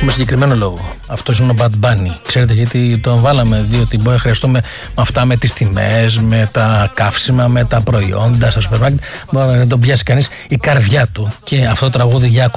έχουμε συγκεκριμένο λόγο. Αυτός είναι ο Bad Bunny. Ξέρετε γιατί τον βάλαμε? Διότι μπορεί να χρειαστούμε με αυτά, με τις τιμές, με τα καύσιμα, με τα προϊόντα στα σούπερ μάρκετ. Μπορεί να τον πιάσει κανείς η καρδιά του. Και αυτό το τραγούδι για